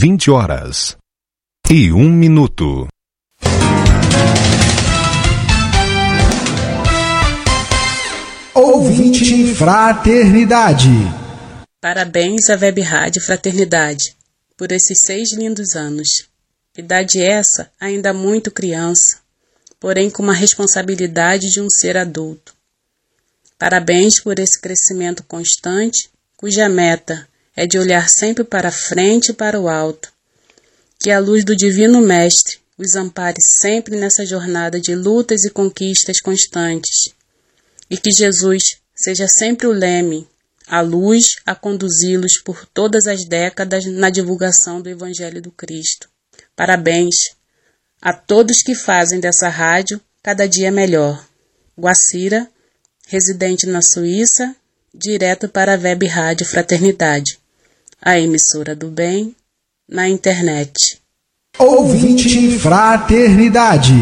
20h01. Ouvinte Fraternidade. Parabéns à Web Rádio Fraternidade por esses 6 lindos anos. Idade essa ainda muito criança, porém com uma responsabilidade de um ser adulto. Parabéns por esse crescimento constante, cuja meta é de olhar sempre para frente e para o alto. Que a luz do Divino Mestre os ampare sempre nessa jornada de lutas e conquistas constantes. E que Jesus seja sempre o leme, a luz a conduzi-los por todas as décadas na divulgação do Evangelho do Cristo. Parabéns a todos que fazem dessa rádio cada dia melhor. Guacira, residente na Suíça, direto para a Web Rádio Fraternidade, a emissora do bem na internet. Ouvinte Fraternidade.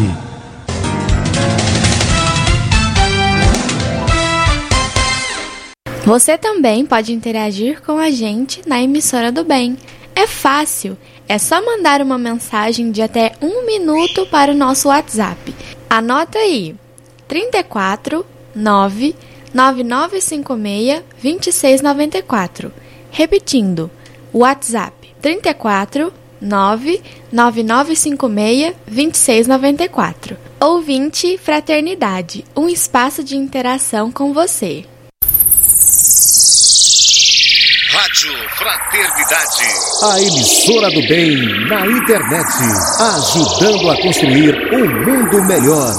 Você também pode interagir com a gente na emissora do bem. É fácil, é só mandar uma mensagem de até 1 minuto para o nosso WhatsApp. Anota aí, 34 9 9956 2694. Repetindo, WhatsApp 34 9 9956 2694. Ouvinte Fraternidade, um espaço de interação com você. Rádio Fraternidade, a emissora do bem na internet, ajudando a construir um mundo melhor.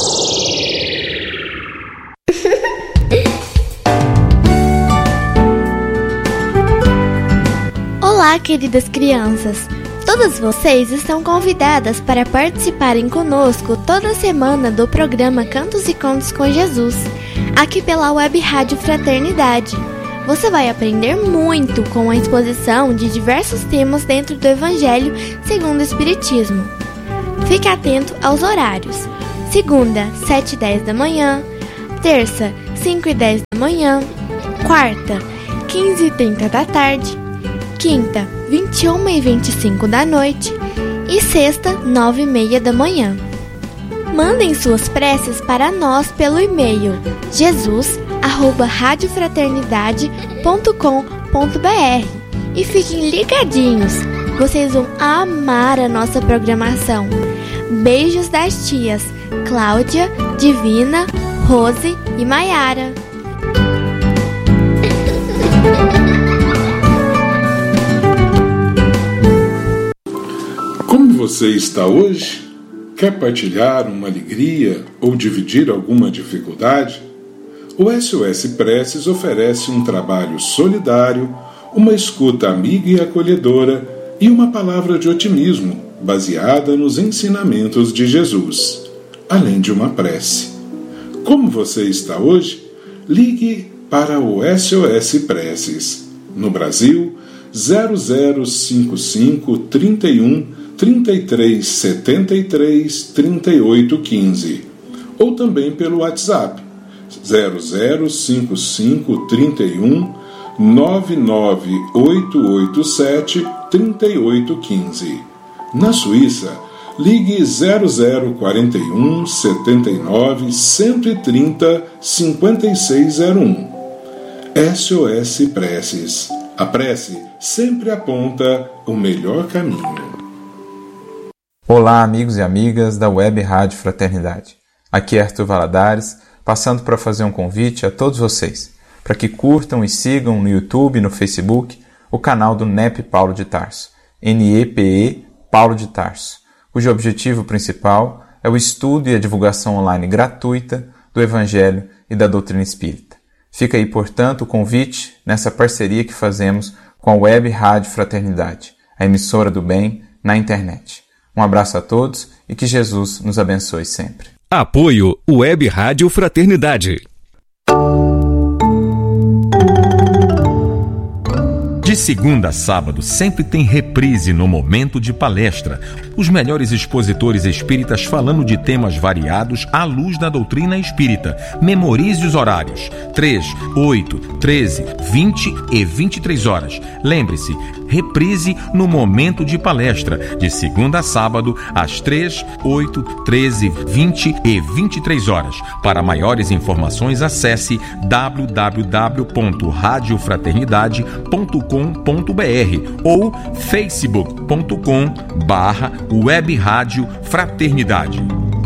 Olá, queridas crianças! Todas vocês estão convidadas para participarem conosco toda semana do programa Cantos e Contos com Jesus, aqui pela Web Rádio Fraternidade. Você vai aprender muito com a exposição de diversos temas dentro do Evangelho segundo o Espiritismo. Fique atento aos horários. Segunda, 7h10 da manhã. Terça, 5h10 da manhã. Quarta, 15h30 da tarde. Quinta, 21h25 da noite. E sexta, 9h30 da manhã. Mandem suas preces para nós pelo e-mail jesus@radiofraternidade.com.br e fiquem ligadinhos, vocês vão amar a nossa programação. Beijos das tias Cláudia, Divina, Rose e Maiara. Como você está hoje? Quer partilhar uma alegria ou dividir alguma dificuldade? O SOS Preces oferece um trabalho solidário, uma escuta amiga e acolhedora e uma palavra de otimismo baseada nos ensinamentos de Jesus, além de uma prece. Como você está hoje? Ligue para o SOS Preces. No Brasil, 0055 31 33 73 38 15 ou também pelo WhatsApp 0055 31 99887 38 15. Na Suíça, ligue 0041 79 130 5601. SOS Preces. A prece sempre aponta o melhor caminho. Olá, amigos e amigas da Web Rádio Fraternidade. Aqui é Arthur Valadares, passando para fazer um convite a todos vocês, para que curtam e sigam no YouTube e no Facebook o canal do NEP Paulo de Tarso, NEPE Paulo de Tarso, cujo objetivo principal é o estudo e a divulgação online gratuita do Evangelho e da doutrina espírita. Fica aí, portanto, o convite nessa parceria que fazemos com a Web Rádio Fraternidade, a emissora do bem na internet. Um abraço a todos e que Jesus nos abençoe sempre. Apoio Web Rádio Fraternidade. De segunda a sábado sempre tem reprise no Momento de Palestra. Os melhores expositores espíritas falando de temas variados à luz da doutrina espírita. Memorize os horários: 3, 8, 13, 20 e 23 horas. Lembre-se, reprise no momento de palestra, de segunda a sábado, às 3, 8, 13, 20 e 23 horas. Para maiores informações, acesse www.radiofraternidade.com.br ou facebook.com/Web Rádio Fraternidade.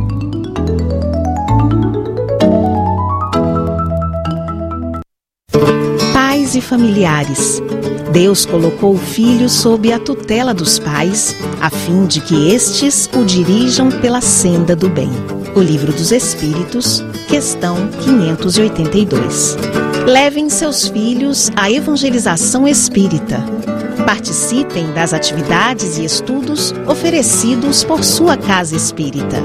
Pais e familiares. Deus colocou o filho sob a tutela dos pais, a fim de que estes o dirijam pela senda do bem. O Livro dos Espíritos, questão 582. Levem seus filhos à evangelização espírita. Participem das atividades e estudos oferecidos por sua casa espírita.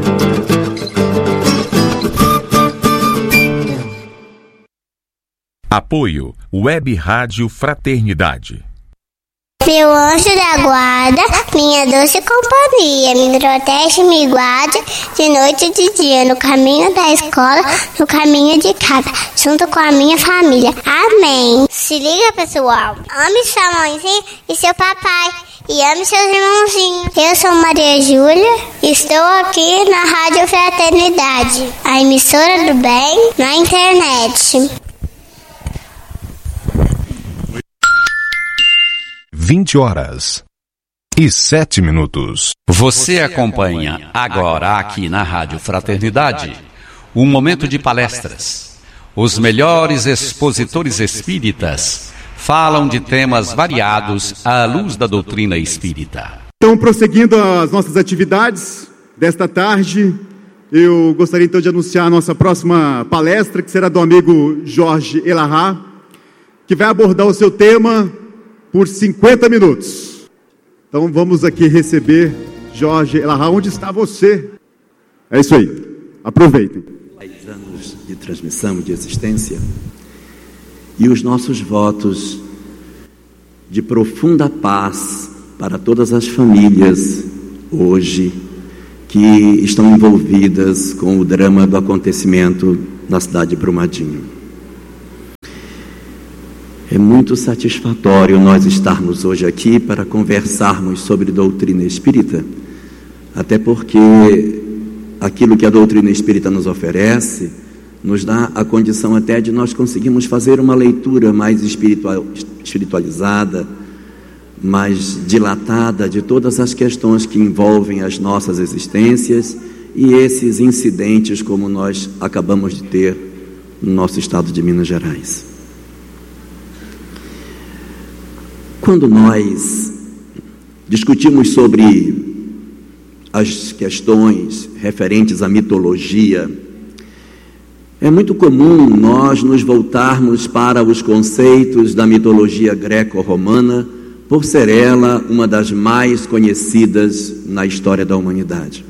Apoio Web Rádio Fraternidade. Meu anjo da guarda, minha doce companhia, me protege e me guarda de noite e de dia, no caminho da escola, no caminho de casa, junto com a minha família. Amém. Se liga, pessoal. Ame sua mãezinha e seu papai. E ame seus irmãozinhos. Eu sou Maria Júlia, estou aqui na Rádio Fraternidade, a emissora do bem na internet. 20h07. Você acompanha agora aqui na Rádio Fraternidade um momento de palestras. Os melhores expositores espíritas falam de temas variados à luz da doutrina espírita. Então, prosseguindo as nossas atividades desta tarde, eu gostaria então de anunciar a nossa próxima palestra, que será do amigo Jorge Elahá, que vai abordar o seu tema por 50 minutos. Então vamos aqui receber Jorge Elahá. Onde está você? É isso aí, aproveitem. 10 anos de transmissão de existência e os nossos votos de profunda paz para todas as famílias hoje que estão envolvidas com o drama do acontecimento na cidade de Brumadinho. É muito satisfatório nós estarmos hoje aqui para conversarmos sobre doutrina espírita, até porque aquilo que a doutrina espírita nos oferece nos dá a condição até de nós conseguirmos fazer uma leitura mais espiritualizada, mais dilatada de todas as questões que envolvem as nossas existências e esses incidentes como nós acabamos de ter no nosso estado de Minas Gerais. Quando nós discutimos sobre as questões referentes à mitologia, é muito comum nós nos voltarmos para os conceitos da mitologia greco-romana, por ser ela uma das mais conhecidas na história da humanidade.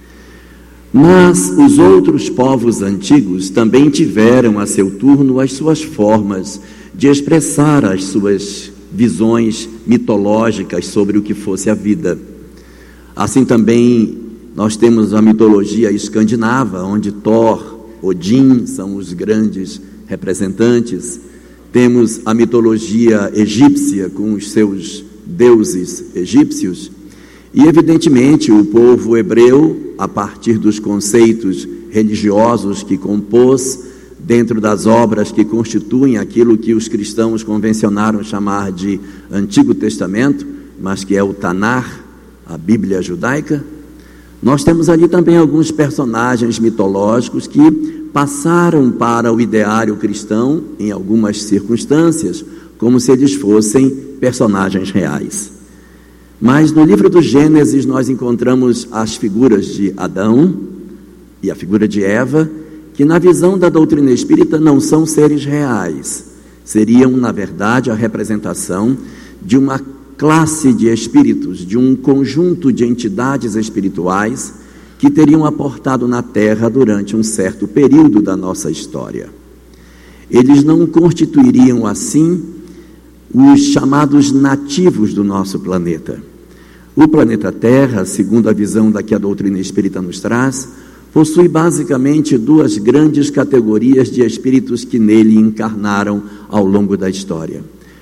Mas os outros povos antigos também tiveram a seu turno as suas formas de expressar as suas visões mitológicas sobre o que fosse a vida. Assim também nós temos a mitologia escandinava, onde Thor, Odin são os grandes representantes. Temos a mitologia egípcia com os seus deuses egípcios. E evidentemente o povo hebreu, a partir dos conceitos religiosos que compôs, dentro das obras que constituem aquilo que os cristãos convencionaram chamar de Antigo Testamento, mas que é o Tanar, a Bíblia judaica, nós temos ali também alguns personagens mitológicos que passaram para o ideário cristão em algumas circunstâncias, como se eles fossem personagens reais. Mas no livro do Gênesis nós encontramos as figuras de Adão e a figura de Eva, que na visão da doutrina espírita não são seres reais, seriam na verdade a representação de uma classe de espíritos, de um conjunto de entidades espirituais que teriam aportado na Terra durante um certo período da nossa história. Eles não constituiriam assim os chamados nativos do nosso planeta. O planeta Terra, segundo a visão da que a doutrina espírita nos traz, possui basicamente duas grandes categorias de espíritos que nele encarnaram ao longo da história.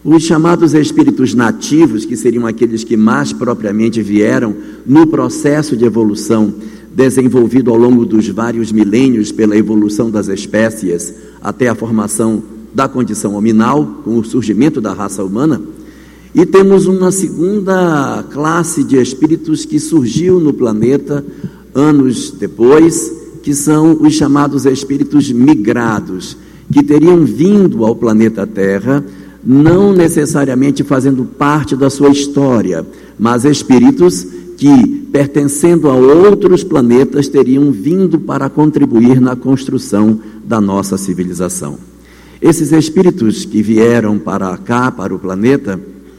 Os chamados espíritos nativos, que seriam aqueles que mais propriamente vieram no processo de evolução desenvolvido ao longo dos vários milênios pela evolução das espécies até a formação da condição hominal, com o surgimento da raça humana. E temos uma segunda classe de espíritos que surgiu no planeta anos depois, que são os chamados espíritos migrados, que teriam vindo ao planeta Terra, não necessariamente fazendo parte da sua história, mas espíritos que, pertencendo a outros planetas, teriam vindo para contribuir na construção da nossa civilização. Esses espíritos que vieram para cá, para o planeta,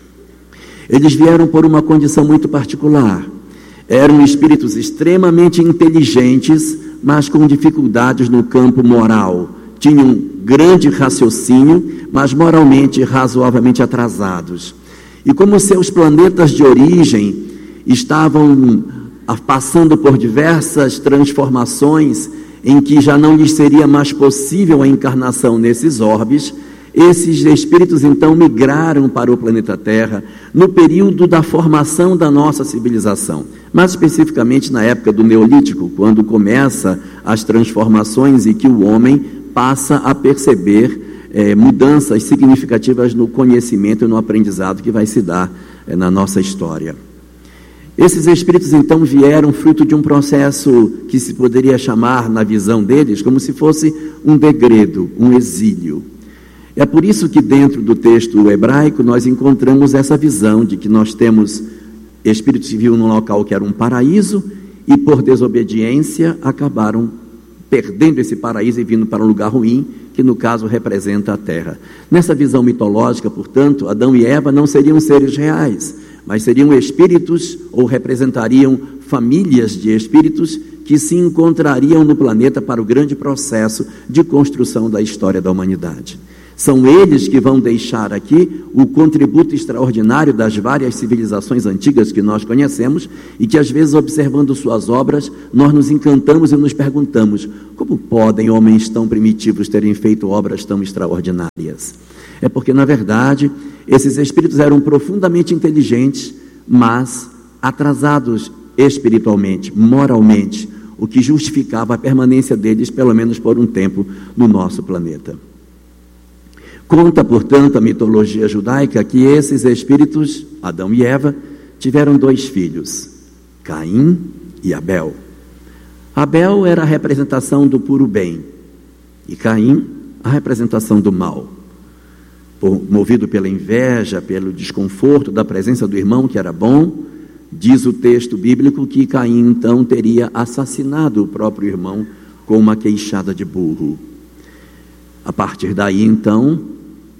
eles vieram por uma condição muito particular. Eram espíritos extremamente inteligentes, mas com dificuldades no campo moral. Tinham grande raciocínio, mas moralmente razoavelmente atrasados. E como seus planetas de origem estavam passando por diversas transformações em que já não lhes seria mais possível a encarnação nesses orbes, esses espíritos então migraram para o planeta Terra no período da formação da nossa civilização, mais especificamente na época do Neolítico, quando começa as transformações e que o homem passa a perceber mudanças significativas no conhecimento e no aprendizado que vai se dar na nossa história. Esses espíritos então vieram fruto de um processo que se poderia chamar, na visão deles, como se fosse um degredo, um exílio. É por isso que dentro do texto hebraico nós encontramos essa visão de que nós temos espíritos que viviam num local que era um paraíso e por desobediência acabaram perdendo esse paraíso e vindo para um lugar ruim, que no caso representa a terra. Nessa visão mitológica, portanto, Adão e Eva não seriam seres reais, mas seriam espíritos ou representariam famílias de espíritos que se encontrariam no planeta para o grande processo de construção da história da humanidade. São eles que vão deixar aqui o contributo extraordinário das várias civilizações antigas que nós conhecemos e que às vezes, observando suas obras, nós nos encantamos e nos perguntamos: como podem homens tão primitivos terem feito obras tão extraordinárias? É porque, na verdade, esses espíritos eram profundamente inteligentes, mas atrasados espiritualmente, moralmente, o que justificava a permanência deles, pelo menos por um tempo, no nosso planeta. Conta, portanto, a mitologia judaica que esses espíritos, Adão e Eva, tiveram 2 filhos, Caim e Abel. Abel era a representação do puro bem e Caim a representação do mal. Movido pela inveja, pelo desconforto da presença do irmão que era bom, diz o texto bíblico que Caim então teria assassinado o próprio irmão com uma queixada de burro. A partir daí então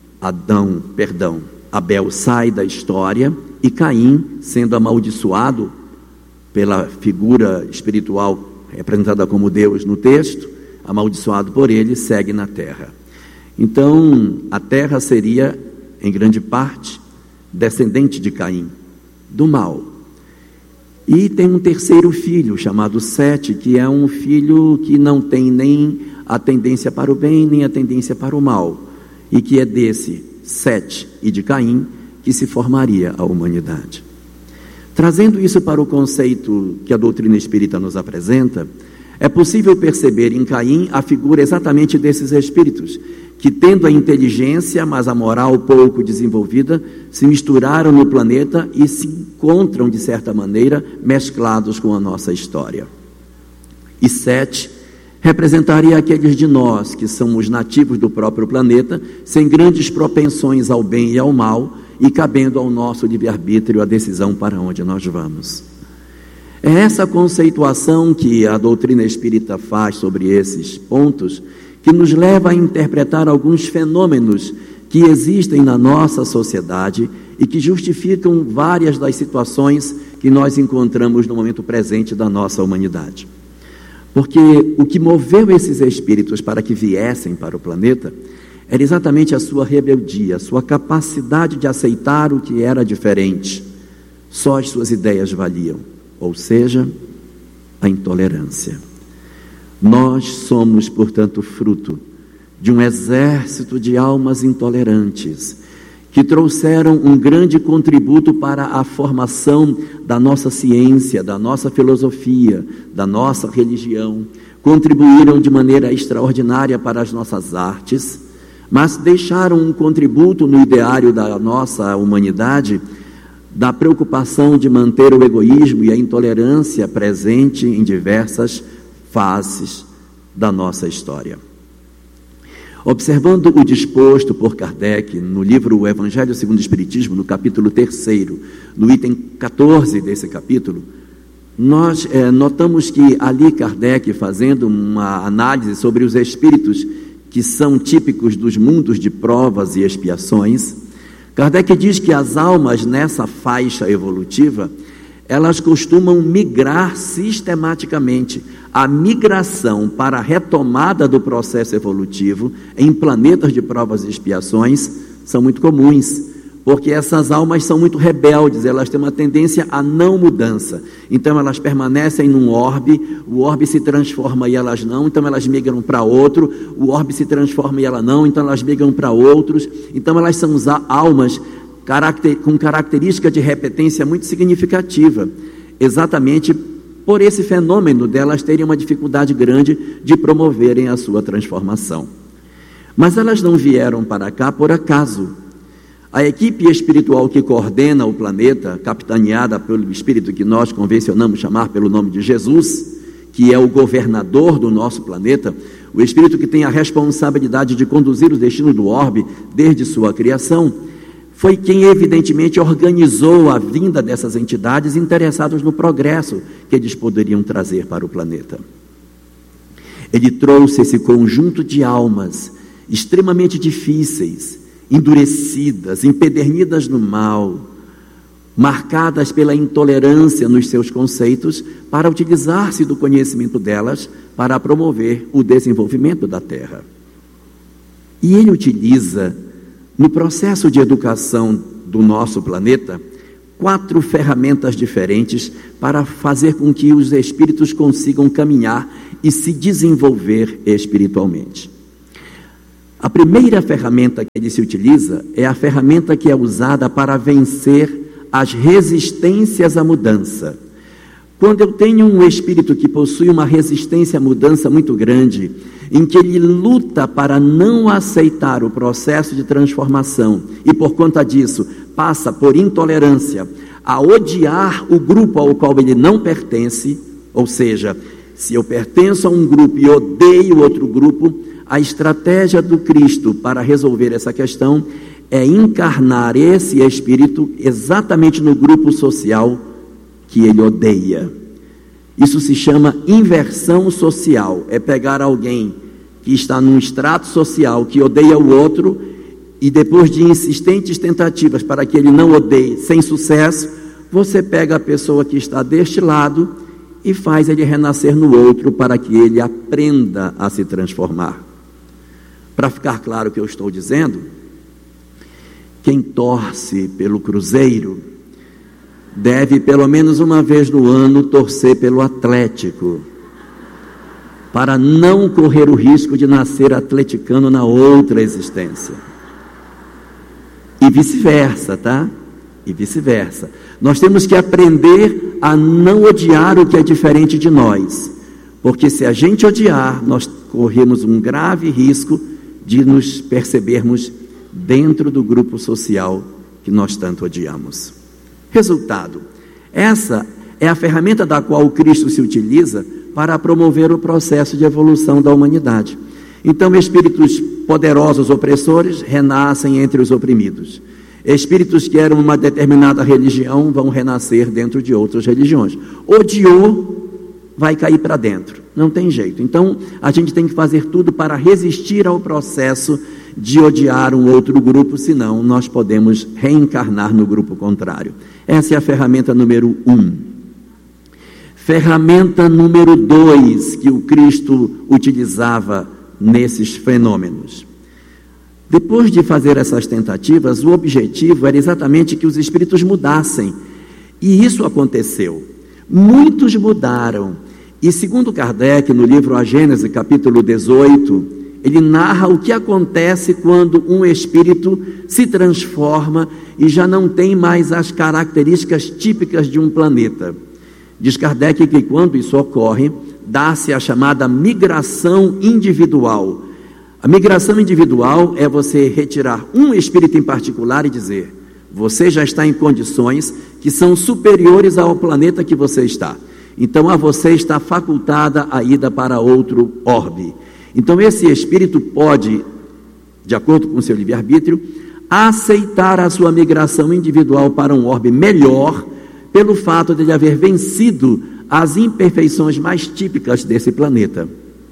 Abel sai da história e Caim, sendo amaldiçoado pela figura espiritual representada como Deus no texto, amaldiçoado por ele, segue na terra. Então, a terra seria, em grande parte, descendente de Caim, do mal. E tem um terceiro filho, chamado Sete, que é um filho que não tem nem a tendência para o bem, nem a tendência para o mal, e que é desse Sete e de Caim que se formaria a humanidade. Trazendo isso para o conceito que a doutrina espírita nos apresenta, é possível perceber em Caim a figura exatamente desses espíritos, que tendo a inteligência, mas a moral pouco desenvolvida, se misturaram no planeta e se encontram, de certa maneira, mesclados com a nossa história. E Sete representaria aqueles de nós que somos nativos do próprio planeta, sem grandes propensões ao bem e ao mal, e cabendo ao nosso livre-arbítrio a decisão para onde nós vamos. É essa conceituação que a doutrina espírita faz sobre esses pontos que nos leva a interpretar alguns fenômenos que existem na nossa sociedade e que justificam várias das situações que nós encontramos no momento presente da nossa humanidade. Porque o que moveu esses espíritos para que viessem para o planeta era exatamente a sua rebeldia, a sua capacidade de aceitar o que era diferente. Só as suas ideias valiam, ou seja, a intolerância. Nós somos, portanto, fruto de um exército de almas intolerantes, que trouxeram um grande contributo para a formação da nossa ciência, da nossa filosofia, da nossa religião, contribuíram de maneira extraordinária para as nossas artes, mas deixaram um contributo no ideário da nossa humanidade, da preocupação de manter o egoísmo e a intolerância presente em diversas fases da nossa história. Observando o disposto por Kardec no livro O Evangelho segundo o Espiritismo, no capítulo 3º, no item 14 desse capítulo, nós notamos que ali Kardec, fazendo uma análise sobre os espíritos que são típicos dos mundos de provas e expiações, Kardec diz que as almas nessa faixa evolutiva, elas costumam migrar sistematicamente. A migração para a retomada do processo evolutivo em planetas de provas e expiações são muito comuns, porque essas almas são muito rebeldes, elas têm uma tendência à não mudança. Então elas permanecem num orbe, o orbe se transforma e elas não, então elas migram para outro, o orbe se transforma e ela não, então elas migram para outros. Então elas são almas com característica de repetência muito significativa, exatamente por esse fenômeno delas terem uma dificuldade grande de promoverem a sua transformação. Mas elas não vieram para cá por acaso. A equipe espiritual que coordena o planeta, capitaneada pelo espírito que nós convencionamos chamar pelo nome de Jesus, que é o governador do nosso planeta, o espírito que tem a responsabilidade de conduzir o destino do orbe desde sua criação, foi quem evidentemente organizou a vinda dessas entidades interessadas no progresso que eles poderiam trazer para o planeta. Ele trouxe esse conjunto de almas extremamente difíceis, endurecidas, empedernidas no mal, marcadas pela intolerância nos seus conceitos, para utilizar-se do conhecimento delas para promover o desenvolvimento da Terra. E ele utiliza, no processo de educação do nosso planeta, 4 ferramentas diferentes para fazer com que os espíritos consigam caminhar e se desenvolver espiritualmente. A primeira ferramenta que ele se utiliza é a ferramenta que é usada para vencer as resistências à mudança. Quando eu tenho um espírito que possui uma resistência à mudança muito grande, em que ele luta para não aceitar o processo de transformação e por conta disso passa por intolerância a odiar o grupo ao qual ele não pertence, ou seja, se eu pertenço a um grupo e odeio outro grupo, a estratégia do Cristo para resolver essa questão é encarnar esse espírito exatamente no grupo social que ele odeia. Isso se chama inversão social, é pegar alguém que está num extrato social que odeia o outro e depois de insistentes tentativas para que ele não odeie, sem sucesso, você pega a pessoa que está deste lado e faz ele renascer no outro para que ele aprenda a se transformar. Para ficar claro o que eu estou dizendo, quem torce pelo Cruzeiro deve pelo menos uma vez no ano torcer pelo Atlético, para não correr o risco de nascer atleticano na outra existência. E vice-versa, tá? E vice-versa. Nós temos que aprender a não odiar o que é diferente de nós, porque se a gente odiar, nós corremos um grave risco de nos percebermos dentro do grupo social que nós tanto odiamos. Resultado, essa é a ferramenta da qual o Cristo se utiliza para promover o processo de evolução da humanidade. Então, espíritos poderosos opressores renascem entre os oprimidos. Espíritos que eram uma determinada religião vão renascer dentro de outras religiões. Odiou, vai cair para dentro. Não tem jeito. Então, a gente tem que fazer tudo para resistir ao processo de odiar um outro grupo, senão nós podemos reencarnar no grupo contrário. Essa é a ferramenta número 1. Ferramenta número 2 que o Cristo utilizava nesses fenômenos. Depois de fazer essas tentativas, o objetivo era exatamente que os espíritos mudassem. E isso aconteceu. Muitos mudaram. E segundo Kardec, no livro A Gênese, capítulo 18, Ele narra o que acontece quando um espírito se transforma e já não tem mais as características típicas de um planeta. Diz Kardec que quando isso ocorre, dá-se a chamada migração individual. A migração individual é você retirar um espírito em particular e dizer: você já está em condições que são superiores ao planeta que você está. Então a você está facultada a ida para outro orbe. Então esse espírito pode, de acordo com o seu livre-arbítrio, aceitar a sua migração individual para um orbe melhor, pelo fato de ele haver vencido as imperfeições mais típicas desse planeta.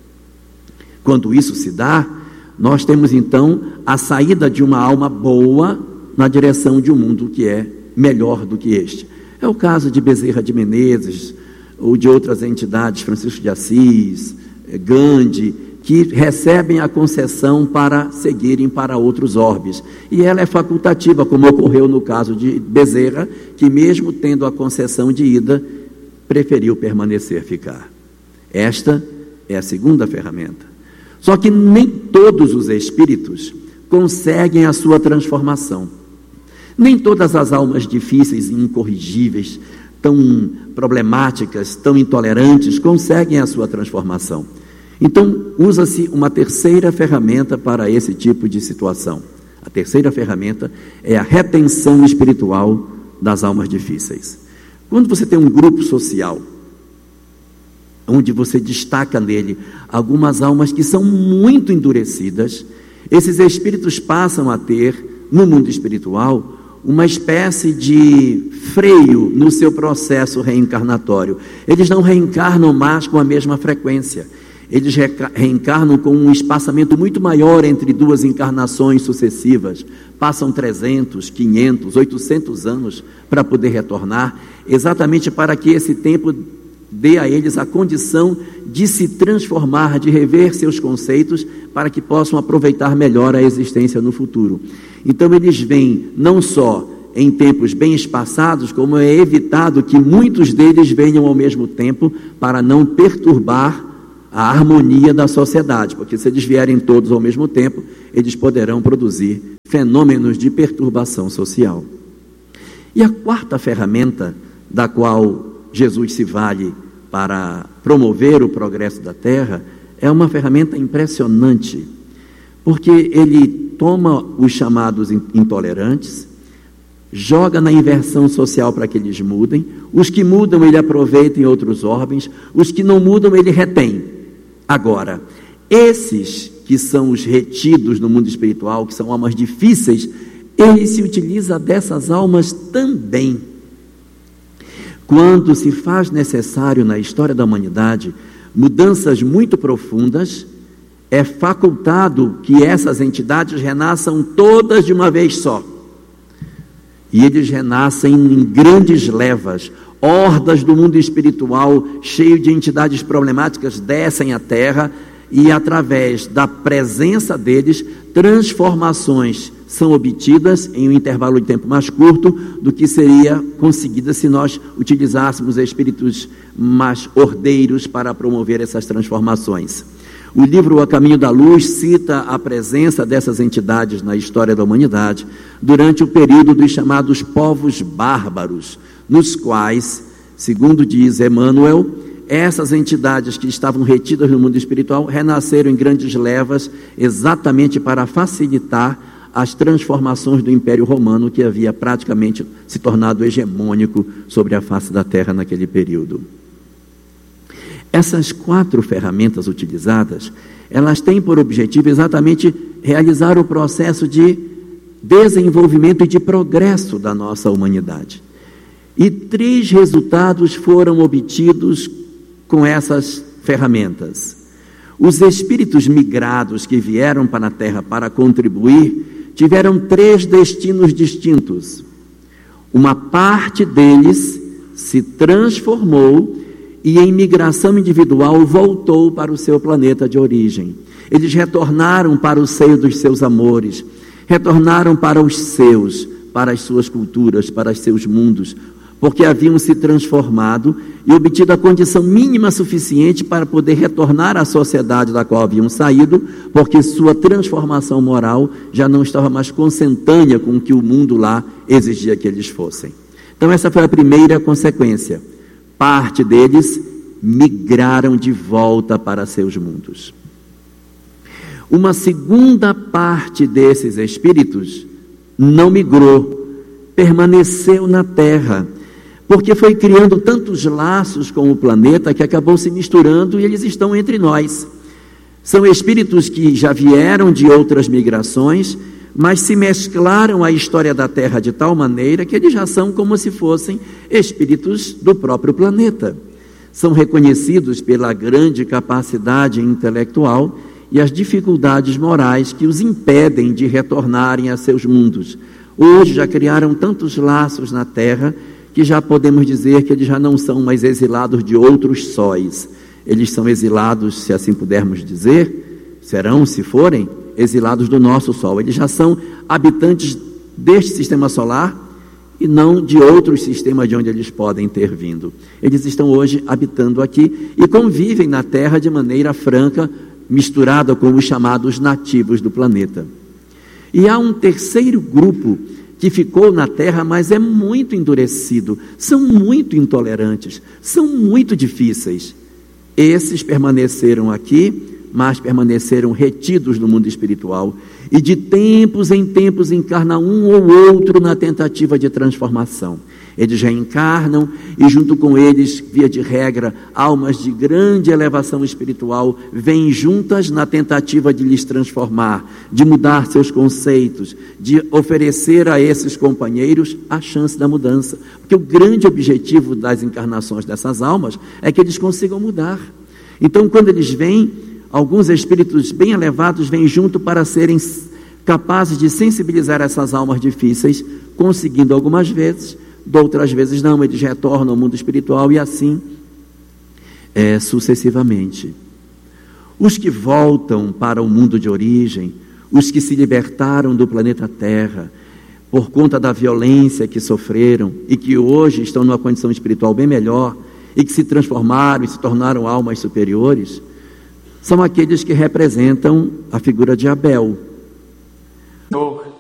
Quando isso se dá, nós temos então a saída de uma alma boa na direção de um mundo que é melhor do que este. É o caso de Bezerra de Menezes, ou de outras entidades, Francisco de Assis, Gandhi, que recebem a concessão para seguirem para outros orbes. E ela é facultativa, como ocorreu no caso de Bezerra, que mesmo tendo a concessão de ida, preferiu ficar. Esta é a segunda ferramenta. Só que nem todos os espíritos conseguem a sua transformação. Nem todas as almas difíceis e incorrigíveis, tão problemáticas, tão intolerantes, conseguem a sua transformação. Então, usa-se uma terceira ferramenta para esse tipo de situação. A terceira ferramenta é a retenção espiritual das almas difíceis. Quando você tem um grupo social, onde você destaca nele algumas almas que são muito endurecidas, esses espíritos passam a ter, no mundo espiritual, uma espécie de freio no seu processo reencarnatório. Eles não reencarnam mais com a mesma frequência. Eles reencarnam com um espaçamento muito maior entre duas encarnações sucessivas. Passam 300, 500, 800 anos para poder retornar, exatamente para que esse tempo dê a eles a condição de se transformar, de rever seus conceitos, para que possam aproveitar melhor a existência no futuro. Então eles vêm não só em tempos bem espaçados, como é evitado que muitos deles venham ao mesmo tempo, para não perturbar a harmonia da sociedade, porque se eles vierem todos ao mesmo tempo, eles poderão produzir fenômenos de perturbação social. E a quarta ferramenta da qual Jesus se vale para promover o progresso da Terra é uma ferramenta impressionante, porque ele toma os chamados intolerantes, joga na inversão social para que eles mudem, os que mudam ele aproveita em outros ordens, os que não mudam ele retém. Agora, esses que são os retidos no mundo espiritual, que são almas difíceis, ele se utiliza dessas almas também. Quando se faz necessário na história da humanidade mudanças muito profundas, é facultado que essas entidades renasçam todas de uma vez só. E eles renascem em grandes levas. Hordas do mundo espiritual, cheio de entidades problemáticas, descem à Terra e, através da presença deles, transformações são obtidas em um intervalo de tempo mais curto do que seria conseguida se nós utilizássemos espíritos mais ordeiros para promover essas transformações. O livro A Caminho da Luz cita a presença dessas entidades na história da humanidade durante o período dos chamados povos bárbaros, nos quais, segundo diz Emmanuel, essas entidades que estavam retidas no mundo espiritual renasceram em grandes levas exatamente para facilitar as transformações do Império Romano, que havia praticamente se tornado hegemônico sobre a face da Terra naquele período. Essas 4 ferramentas utilizadas, elas têm por objetivo exatamente realizar o processo de desenvolvimento e de progresso da nossa humanidade. E 3 resultados foram obtidos com essas ferramentas. Os espíritos migrados que vieram para a Terra para contribuir tiveram 3 destinos distintos. Uma parte deles se transformou e em migração individual voltou para o seu planeta de origem. Eles retornaram para o seio dos seus amores, retornaram para os seus, para as suas culturas, para os seus mundos, porque haviam se transformado e obtido a condição mínima suficiente para poder retornar à sociedade da qual haviam saído, porque sua transformação moral já não estava mais consentânea com o que o mundo lá exigia que eles fossem. Então essa foi a primeira consequência. Parte deles migraram de volta para seus mundos. Uma segunda parte desses espíritos não migrou, permaneceu na Terra, porque foi criando tantos laços com o planeta que acabou se misturando e eles estão entre nós. São espíritos que já vieram de outras migrações, mas se mesclaram à história da Terra de tal maneira que eles já são como se fossem espíritos do próprio planeta. São reconhecidos pela grande capacidade intelectual e as dificuldades morais que os impedem de retornarem a seus mundos. Hoje já criaram tantos laços na Terra que já podemos dizer que eles já não são mais exilados de outros sóis. Eles são exilados, se assim pudermos dizer, serão, se forem, exilados do nosso Sol. Eles já são habitantes deste sistema solar e não de outros sistemas de onde eles podem ter vindo. Eles estão hoje habitando aqui e convivem na Terra de maneira franca, misturada com os chamados nativos do planeta. E há um terceiro grupo que ficou na Terra, mas é muito endurecido, são muito intolerantes, são muito difíceis. Esses permaneceram aqui, mas permaneceram retidos no mundo espiritual, e de tempos em tempos encarna um ou outro na tentativa de transformação. Eles reencarnam e junto com eles, via de regra, almas de grande elevação espiritual vêm juntas na tentativa de lhes transformar, de mudar seus conceitos, de oferecer a esses companheiros a chance da mudança. Porque o grande objetivo das encarnações dessas almas é que eles consigam mudar. Então, quando eles vêm, alguns espíritos bem elevados vêm junto para serem capazes de sensibilizar essas almas difíceis, conseguindo algumas vezes, de outras vezes não, eles retornam ao mundo espiritual e assim sucessivamente. Os que voltam para o mundo de origem, os que se libertaram do planeta Terra, por conta da violência que sofreram e que hoje estão numa condição espiritual bem melhor e que se transformaram e se tornaram almas superiores, são aqueles que representam a figura de Abel.